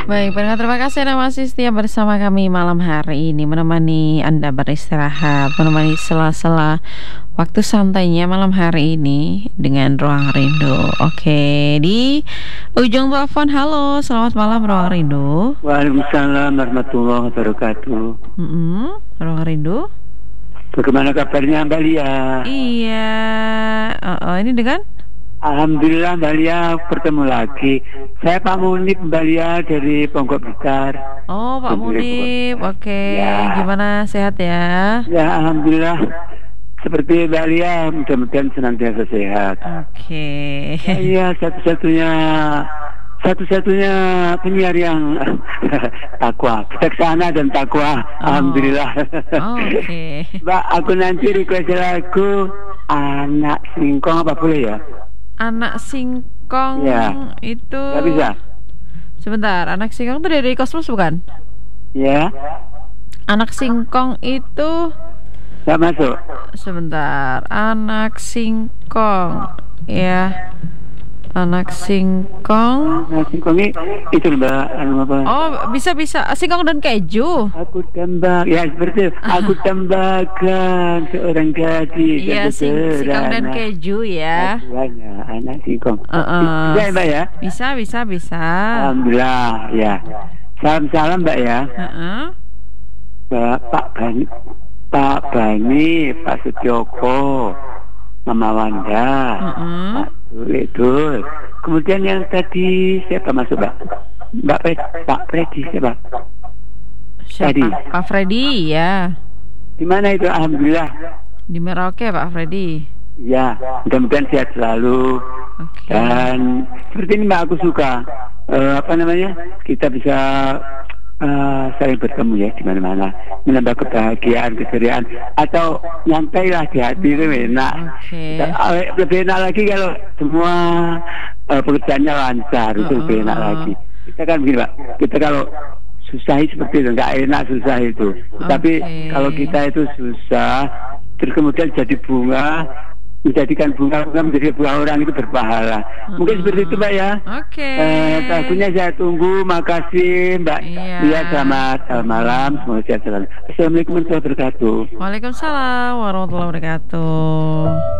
Baik, pendengar, terima kasih Anda masih setia bersama kami malam hari ini, menemani Anda beristirahat, menemani sela-sela waktu santainya malam hari ini dengan Ruang Rindu. Oke, di ujung telepon, halo, selamat malam Ruang Rindu. Waalaikumsalam warahmatullahi wabarakatuh. Ruang Rindu. Bagaimana kabarnya Mbak Lia? Iya, ini dengan? Alhamdulillah Mbak Lia bertemu lagi. Saya Pak Munib Mbak Lia dari Ponggok Blitar. Oh, Pak Munib, oke. Ya. Gimana, sehat ya? Ya, Alhamdulillah. Seperti Mbak Lia, mudah-mudahan senantiasa sehat. Oke. Iya, satu-satunya penyiar yang takwa, bijaksana dan takwa. Alhamdulillah. Oke. Mbak, aku nanti request lagu Anak Singkong, apa boleh ya? Anak Singkong Ya. itu. Gak bisa? Sebentar, Anak Singkong itu dari Kosmos bukan? Ya, Anak Singkong itu. gak masuk. Sebentar, Anak Singkong. Ya. Anak Singkong. Anak Singkong itu Mbak, apa? Oh, bisa. Singkong dan keju. Aku tembak, ya seperti itu. Aku tembakan seorang gadis. Iya, singkong dan keju ya. Banyak anak singkong. Bisa ya Mbak ya? Bisa. Alhamdulillah ya. Salam Mbak ya. Pak Bani, Pak Sutyoko, Mama Wanda, Pak Dul. Kemudian yang tadi siapa masuk Mbak? Pak Freddy siapa? Siapa? Tadi. Pak Freddy ya. Di mana itu? Alhamdulillah. Di Merauke Pak Freddy. Ya, mudah-mudahan sehat selalu. Oke. Dan seperti ini Mbak, aku suka kita bisa saling bertemu ya di mana-mana, menambah kebahagiaan, keceriaan, atau nyantai lah di hati itu enak. Lebih enak lagi kalau semua pekerjaannya lancar, itu lebih enak lagi. Kita kan begini Pak, kita kalau susah seperti itu, nggak enak susah itu. Tapi kalau kita itu susah, terus kemudian jadi bunga, menjadikan bunga menjadi buah orang, itu berpahala. Mungkin seperti itu Mbak ya. Lagunya saya tunggu. Makasih Mbak. Iya, selamat malam, semoga sehat selalu. Assalamualaikum warahmatullahi wabarakatuh. Waalaikumsalam warahmatullahi wabarakatuh.